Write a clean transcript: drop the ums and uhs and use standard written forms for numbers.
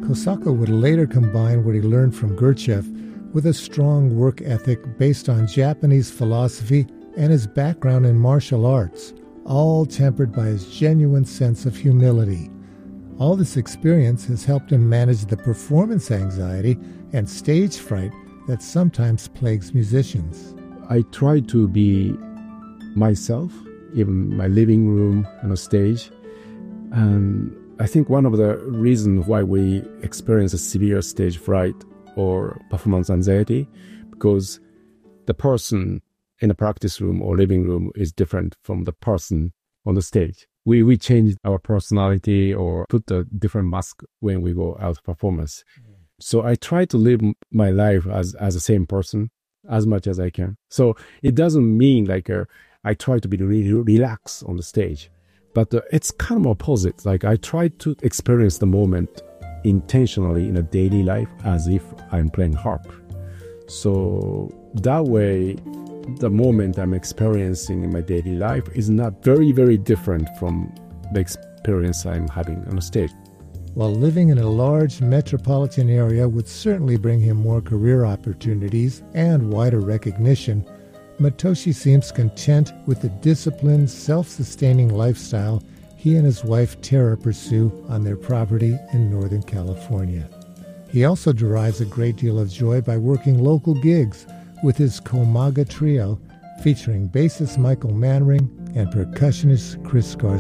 Kosaka would later combine what he learned from Gurdjieff with a strong work ethic based on Japanese philosophy and his background in martial arts, all tempered by his genuine sense of humility. All this experience has helped him manage the performance anxiety and stage fright that sometimes plagues musicians. I try to be myself, even my living room on a stage. And I think one of the reasons why we experience a severe stage fright or performance anxiety, because the person in a practice room or living room is different from the person on the stage. We change our personality or put a different mask when we go out performance. So I try to live my life as the same person as much as I can. So it doesn't mean like I try to be really relaxed on the stage, but it's kind of opposite. Like I try to experience the moment intentionally in a daily life as if I'm playing harp. So that way, the moment I'm experiencing in my daily life is not very, very different from the experience I'm having on a stage. While living in a large metropolitan area would certainly bring him more career opportunities and wider recognition, Matoshi seems content with the disciplined, self-sustaining lifestyle he and his wife Tara pursue on their property in Northern California. He also derives a great deal of joy by working local gigs with his Komaga Trio, featuring bassist Michael Manring and percussionist Chris Garcia.